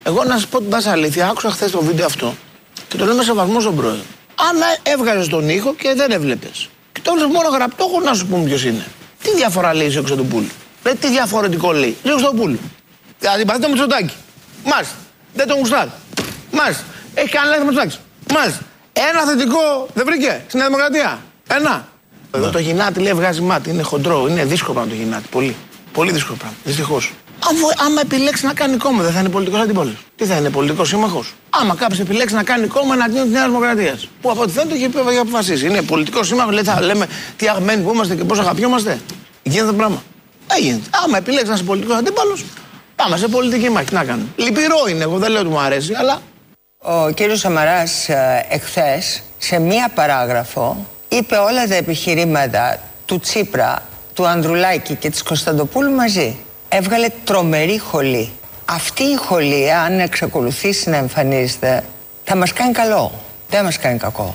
Εγώ να σα πω την πάσα αλήθεια, άκουσα χθες το βίντεο αυτό και το λέω με σεβασμό στον πρόεδρο. Αν έβγαζε τον ήχο και δεν έβλεπε, και το έβλεπε μόνο γραπτό, έχω να σου πούμε ποιο είναι. Τι διαφορά λέει ο Χρυστοδοπούλου? Τι διαφορετικό λέει ο Χρυστοδοπούλου? Δηλαδή, πατάτε το Μητσοτάκη. Μάλιστα. Δεν τον γουστάρει. Μάλιστα. Έχει κάνει λάθη Μητσοτάκης. Μάλιστα. Ένα θετικό δεν βρήκε στην Νέα Δημοκρατία. Ένα. Εδώ το Γινάτι λέει βγάζει μάτι. Είναι χοντρό. Είναι δύσκολο πράγμα το Γινάτι. Πολύ. Πολύ δύσκολο πράγμα. Δυστυχώς. Άμα επιλέξει να κάνει κόμμα, δεν θα είναι πολιτικός αντίπαλος? Τι θα είναι, πολιτικός σύμμαχος? Άμα κάποιος επιλέξει να κάνει κόμμα εναντίον της Νέας Δημοκρατίας, που από ό,τι φαίνεται έχει αποφασίσει, είναι πολιτικός σύμμαχος, λέει, θα λέμε τι αγμένοι που είμαστε και πώς αγαπιόμαστε. Γίνεται το πράγμα. Δεν γίνεται. Άμα επιλέξει να είσαι πολιτικός αντίπαλος, πάμε σε πολιτική μάχη. Τι να κάνουμε. Λυπηρό είναι, εγώ δεν λέω ότι μου αρέσει, αλλά. Ο κύριος Σαμαράς εχθές σε μία παράγραφο είπε όλα τα επιχειρήματα του Τσίπρα, του Ανδρουλάκη και της Κωνσταντοπούλου μαζί. Έβγαλε τρομερή χολή. Αυτή η χολή, αν εξακολουθήσει να εμφανίζεται, θα μας κάνει καλό. Δεν μας κάνει κακό.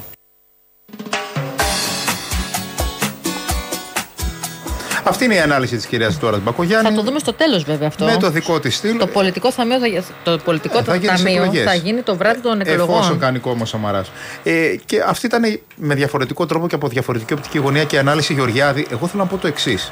Αυτή είναι η ανάλυση της κυρίας Δώρας Μπακογιάννη. Θα το δούμε στο τέλος, βέβαια, αυτό. Με το δικό της στυλ. Το πολιτικό ταμείο θα γίνει το βράδυ των εκλογών. Εφόσον κάνει κόμμα ο Σαμαράς. Και αυτή ήταν με διαφορετικό τρόπο και από διαφορετική οπτική γωνία και ανάλυση Γεωργιάδη. Εγώ θέλω να πω το εξής.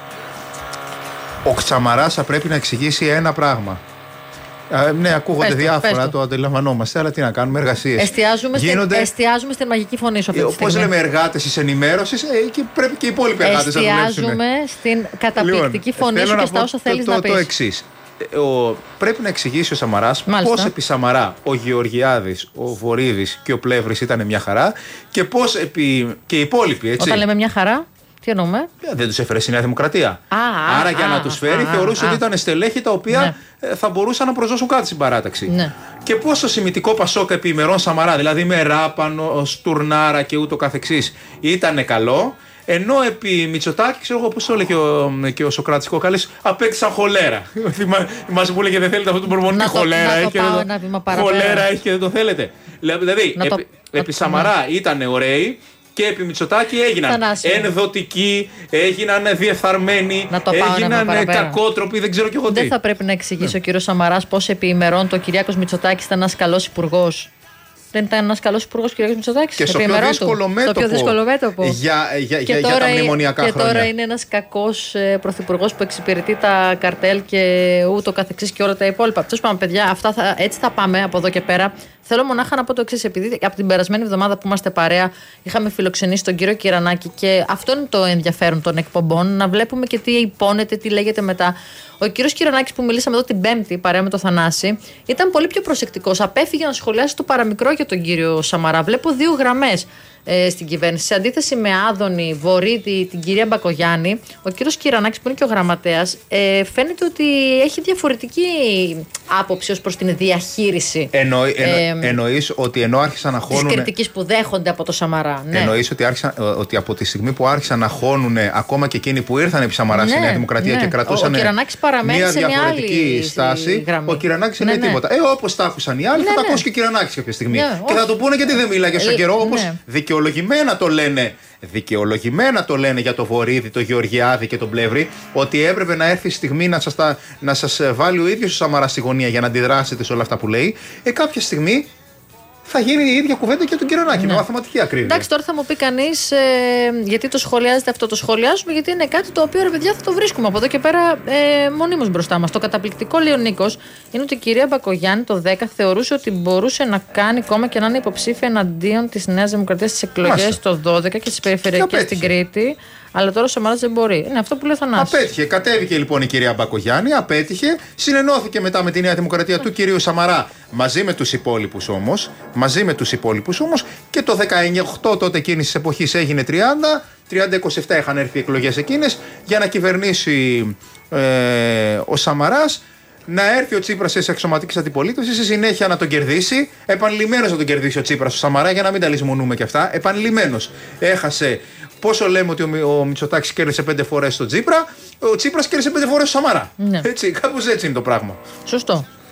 Ο Σαμαράς θα πρέπει να εξηγήσει ένα πράγμα. Ναι, ακούγονται διάφορα, το αντιλαμβανόμαστε, αλλά τι να κάνουμε, εργασίες. Εστιάζουμε στην μαγική φωνή σου αυτή τη στιγμή. Όπως λέμε, εργάτες της ενημέρωσης, και πρέπει και οι υπόλοιποι εργάτες να δουλέψουν. Εστιάζουμε στην καταπληκτική φωνή σου και στα όσα θέλεις να πεις. Το εξής. Πρέπει να εξηγήσει ο Σαμαράς πώς επί Σαμαρά ο Γεωργιάδης, ο Βορίδης και ο Πλεύρης ήταν μια χαρά και πώς επί και οι υπόλοιποι, έτσι. Όταν λέμε μια χαρά, τι εννοούμε? Δεν τους έφερε στη Νέα Δημοκρατία. Άρα για να τους φέρει θεωρούσε ότι ήταν στελέχη τα οποία θα μπορούσαν να προσδώσουν κάτι στην παράταξη. Ναι. Και πώς το σημητικό Πασόκ επί ημερών Σαμαρά, δηλαδή με Ράπανο, Στουρνάρα και ούτω καθεξής, ήταν καλό, ενώ επί Μητσοτάκη, ξέρω εγώ πώς το έλεγε και ο Σοκράτης Κόκαλης, απέκτησαν χολέρα. Θυμάσαι που έλεγε δεν θέλετε αυτό το προπονητή, χολέρα έχει και δεν το θέλετε. Δηλαδή επί Σαμαρά ήταν ωραίοι. Και επί Μητσοτάκη έγιναν ενδοτικοί, έγιναν διεφθαρμένοι, έγιναν κακότροποι, δεν ξέρω κι εγώ τι. Δεν θα πρέπει να εξηγήσει ο κύριος Σαμαράς πώς επί ημερών το Κυριάκος Μητσοτάκης ήταν ένας καλός υπουργός? Δεν ήταν ένας καλός υπουργός ο Κυριάκος Μητσοτάκης? Και στο πιο δύσκολο μέτωπο για τα μνημονιακά χρόνια. Και τώρα είναι ένας κακός πρωθυπουργός που εξυπηρετεί τα καρτέλ και ούτω καθεξής και όλα τα υπόλοιπα. Τέλος πάντων, παιδιά, έτσι θα πάμε από εδώ και πέρα. Θέλω μονάχα να πω το εξής, επειδή από την περασμένη εβδομάδα που είμαστε παρέα είχαμε φιλοξενήσει τον κύριο Κυρανάκη και αυτό είναι το ενδιαφέρον των εκπομπών, να βλέπουμε και τι υπόνεται, τι λέγεται μετά. Ο κύριος Κυρανάκης που μιλήσαμε εδώ την Πέμπτη παρέα με το Θανάση ήταν πολύ πιο προσεκτικός. Απέφυγε να σχολιάσει το παραμικρό για τον κύριο Σαμαρά. Βλέπω 2 γραμμές στην κυβέρνηση. Σε αντίθεση με Άδωνη, Βορίδη, την κυρία Μπακογιάννη, ο κύριος Κυρανάκης που είναι και ο γραμματέας, φαίνεται ότι έχει διαφορετική άποψη ως προς την διαχείριση. Εννοείς ότι ενώ άρχισαν να χώνουν. Της κριτικής που δέχονται από το Σαμαρά. Ναι. Εννοείς ότι από τη στιγμή που άρχισαν να χώνουν ακόμα και εκείνοι που ήρθαν επί Σαμαρά στη Νέα Δημοκρατία και κρατούσαν μια διαφορετική στάση, ο Κυρανάκης δεν λέει τίποτα. Όπως τα άκουσαν οι άλλοι, θα τα ακούσει και ο Κυρανάκης κάποια στιγμή. Και θα το πούνε γιατί δεν μίλαγε στον καιρό, όπως δικαιολογημένα το λένε για το Βορίδη, το Γεωργιάδη και τον Πλεύρη, ότι έπρεπε να έρθει η στιγμή να σας βάλει ο ίδιος ο Σαμαράς στη γωνία για να αντιδράσετε σε όλα αυτά που λέει. Κάποια στιγμή θα γίνει η ίδια κουβέντα και τον Κυρανάκη, με μαθηματική ακρίβεια. Εντάξει, τώρα θα μου πει κανείς γιατί το σχολιάζετε αυτό, το σχολιάζουμε γιατί είναι κάτι το οποίο, ρε παιδιά, θα το βρίσκουμε από εδώ και πέρα μονίμως μπροστά μας. Το καταπληκτικό, λέει ο Νίκος, είναι ότι η κυρία Μπακογιάννη το 10 θεωρούσε ότι μπορούσε να κάνει κόμμα και να είναι υποψήφια εναντίον της Νέας Δημοκρατίας στις εκλογές το 12 και στις περιφερειακές στην Κρήτη. Αλλά τώρα ο Σαμαράς δεν μπορεί. Είναι αυτό που λέει ο Θανάσης. Απέτυχε. Κατέβηκε λοιπόν η κυρία Μπακογιάννη, απέτυχε. Συνενώθηκε μετά με τη Νέα Δημοκρατία του κυρίου Σαμαρά μαζί με τους υπόλοιπους όμως. Και το 19-8 τότε εκείνης της εποχής έγινε 30-27 είχαν έρθει οι εκλογές εκείνες για να κυβερνήσει ο Σαμαράς. Να έρθει ο Τσίπρας σε αξιωματική αντιπολίτευση, στη συνέχεια να τον κερδίσει. Επανειλημμένος να τον κερδίσει ο Τσίπρας ο Σαμαρά, για να μην τα λησμονούμε και αυτά. Επανειλημμένος. Έχασε. Πόσο λέμε ότι ο Μητσοτάκης κέρδισε 5 φορές τον Τσίπρα, ο Τσίπρας κέρδισε 5 φορές τον Σαμαρά. Ναι. Έτσι, κάπως έτσι είναι το πράγμα. Σωστό.